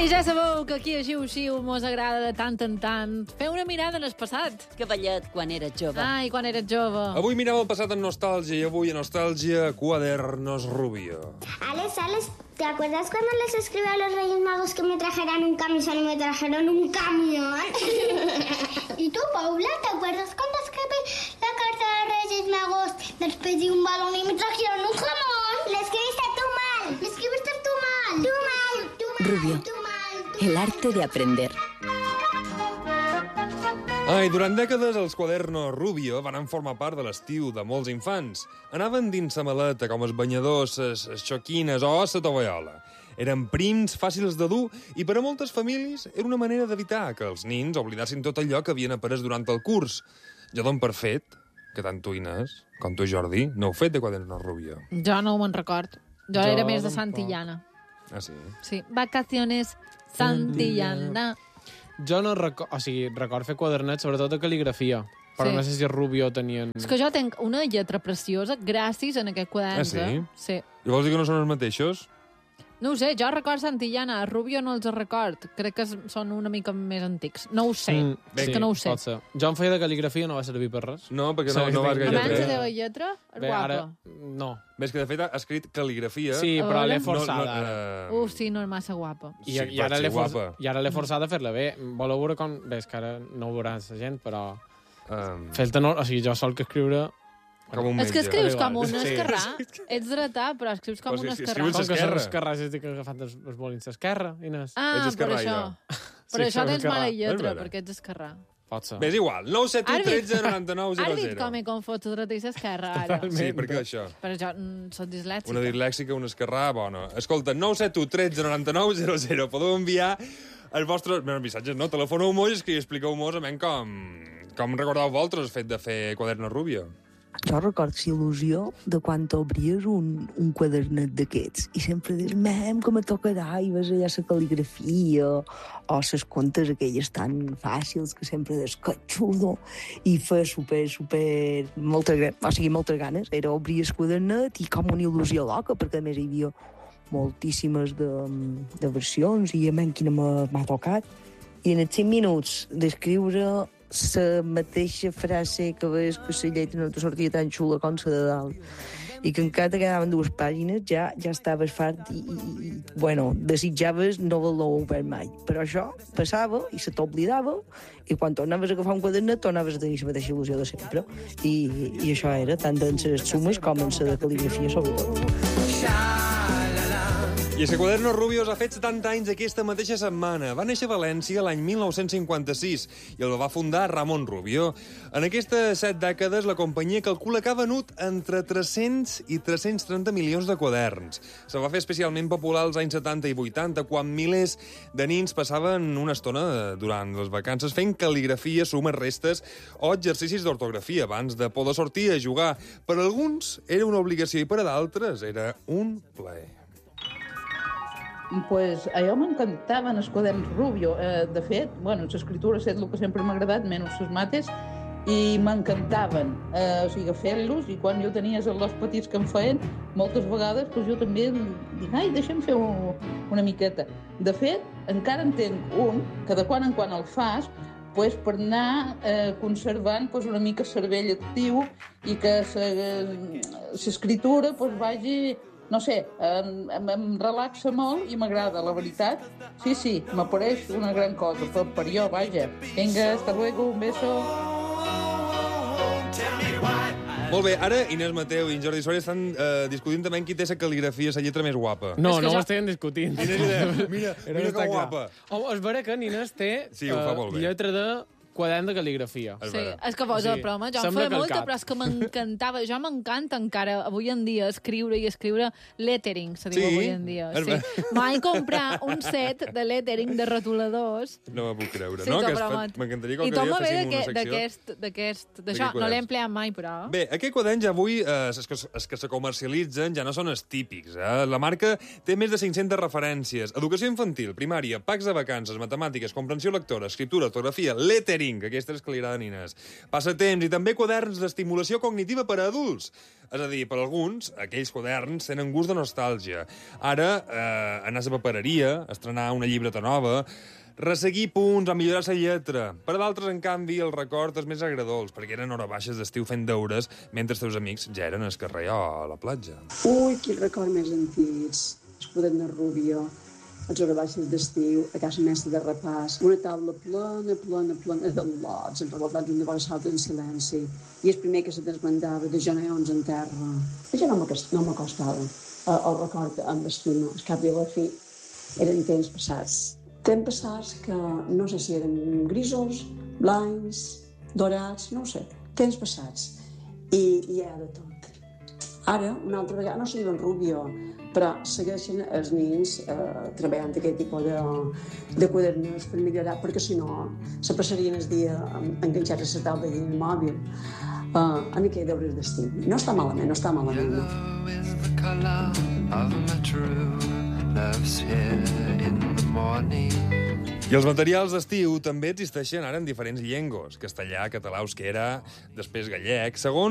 I ja sabeu que aquí a Xiu-Xiu mos agrada de tant en tant fer una mirada en el passat. Que ballet quan eres jove. Ai, quan eres jove. Avui mirem el passat en nostàlgia i avui a Nostàlgia, Cuadernos Rubio. Alex, ¿te acuerdas cuando les escribí a los Reyes Magos que me trajeran un camisón y me trajeron un camión? ¿Y tú, Paula, te acuerdas cuando escribí la carta a los Reyes Magos? Les pedí un balón y me trajeron un jamón. Le escribiste tú mal. Le escribiste tú mal. Tú mal. Rubio, el arte de aprender. Ai, durant dècades els Cuadernos Rubio van formar part de l'estiu de molts infants. Anaven dins la maleta com els banyadors, les xoquines o la tovallola. Eren prims, fàcils de dur i per a moltes famílies era una manera d'evitar que els nins oblidassin tot allò que havien après durant el curs. Jo dono per fet que tant tu, Inés, com tu, Jordi, no heu fet de Cuadernos Rubio. Jo no me'n record. Jo era més de Santillana. Ah, sí? Sí, vacaciones Santillana. Jo no record... O sigui, record fer quadernets, sobretot de cal·ligrafia. Però Sí. no sé si Rubio tenien... És que jo tenc una lletra preciosa gràcies a aquest quadern. Ah, sí? Sí. I vols dir que no són els mateixos? No ho sé, jo record Santillana, a Rubio no els record. Crec que són una mica més antics. No ho sé, és que no ho sé. Pot ser. Jo em feia de cal·ligrafia, no va servir per res. No, perquè Sí, no vas gaire Abans bé. la teva lletra és Bé, guapa. ara... No. Ves que, de fet, ha escrit cal·ligrafia. Sí, A però veure. l'he forçada, ara. Sí, no és massa guapa. I, Sí, i ara pot ser guapa. l'he forçada a fer-la bé. Voleu veure com... Bé, és que ara no ho veurà la gent, però... Fer-te no... O sigui, jo sol que escriure... Com un És que metge. escrius com un Sí. esquerrà. Ets dretà, però escrius com Però un si esquerrà. escrius Com que són esquerra. esquerràs, estic agafant els bolins d'esquerra, Inés. Ah, Ets per esquerrà, això. ja. Per Sí, això som tens esquerrà. mala És lletra, vera. perquè ets esquerrà. Pot ser. Bé, és igual. 9 7 1 Ara 13 99 Has vist 00. com he confós la dreta i l'esquerra, ara? Sí, perquè això. Però jo soc dislèxica. Una dislèxica, una esquerrà, bona. Escolta, 9 7 1 13 99 00. Podeu enviar els vostres missatges, no? Telefoneu-mos i expliqueu-mos com recordeu vosaltres el fet de fer Cuadernos Rubio. Jo recordo la il·lusió de quan t'obries un quadernet d'aquests i sempre dius, que me tocarà, i vas allà la cal·ligrafia o les contes aquelles tan fàcils que sempre dius, que xulo, i fa super, moltes ganes. Era obrir el quadernet i com una il·lusió loca, perquè a més hi havia moltíssimes de versions i a mi quina m'ha tocat. I en els 5 minuts d'escriure la mateixa frase que veies que la lletra no te sortia tan xula com la de dalt. I que encara te quedaven 2 pàgines, ja estaves fart i desitjaves no haver-lo obert mai. Però això passava i se t'oblidava, i quan tornaves a agafar un quadernet tornaves a tenir la mateixa il·lusió de sempre. I això era, tant en les sumes com en la de cal·ligrafia, sobretot. I el Cuadernos Rubio ha fet 70 anys aquesta mateixa setmana. Va néixer a València l'any 1956 i el va fundar Ramon Rubio. En aquestes 7 dècades, la companyia calcula que ha venut entre 300 i 330 milions de quaderns. Se va fer especialment popular als anys 70 i 80, quan milers de nins passaven una estona durant les vacances fent cal·ligrafia, sumes, restes o exercicis d'ortografia abans de poder sortir a jugar. Per a alguns era una obligació i per a d'altres era un plaer. Pues a jo m'encantaven els quaderns Rubio. De fet, l'escriptura és el que sempre m'ha agradat, menys les mates, i m'encantaven. O sigui, fer-los, i quan jo tenia els petits que em feien, moltes vegades pues, jo també dic, deixa'm fer una miqueta. De fet, encara en tenc un, que de quan en quan el fas, pues, per anar conservant pues, una mica el cervell actiu i que l'escriptura pues, vagi... No sé, em relaxa molt i m'agrada, la veritat. Sí, m'apareix una gran cosa per jo, vaja. Vinga, hasta luego, un beso. Molt bé, ara Inés Mateu i en Jordi Soria estan discutint també qui té la cal·ligrafia, la lletra més guapa. No ho estaven discutint. Mira que guapa. És vera que Inés té Sí, ho fa molt bé. lletra de quadern de cal·ligrafia. Sí, és que posa el broma. Jo em feia molta, però és que m'encantava. Jo m'encanta encara avui en dia escriure lettering, se diu avui en dia. Sí. M'he comprat un set de lettering de rotuladors. No m'ho puc creure, Sí, no? t'ho Que promet. m'encantaria que I altre tot dia m'ha féssim una ve secció. d'això. No l'he empleat mai, però... Bé, aquests quaderns ja avui, els que se comercialitzen, ja no són els típics. La marca té més de 500 referències. Educació infantil, primària, packs de vacances, matemàtiques, comprensió lectora, escriptura, ortografia, lettering, lettering, aquestes que li agraden a Inés. Passatemps i també quaderns d'estimulació cognitiva per a adults. És a dir, per alguns, aquells quaderns tenen gust de nostàlgia. Ara, anar a la papereria, estrenar una llibreta nova, resseguir punts o millorar la lletra. Per a d'altres, en canvi, el record és més agradolç, perquè eren hores baixes d'estiu fent deures mentre els teus amics ja eren al carrer o a la platja. Ui, quin record més antics. El quadern de Rubio, les hores baixes d'estiu, a casa mestra de repàs, una taula plena de lots, enrevoltats un davant l'altre en silenci, i el primer que se desmandava de geneons en terra. Això no m'acostava. El record amb estima, al cap i a la fi, eren temps passats. Temps passats que no sé si eren grisos, blancs, dorats, no ho sé, temps passats. I hi ha de tot. Ara, una altra vegada, no sé en Rubio, però segueixen els nens treballant aquest tipus de quaderns per millorar, perquè si no se passarien el dia enganxats a la taula i el mòbil en aquells deures d'estiu. No està malament, no està malament. I els materials d'estiu també existeixen ara en diferents llengües. Castellà, català, euskera, després gallec. Segons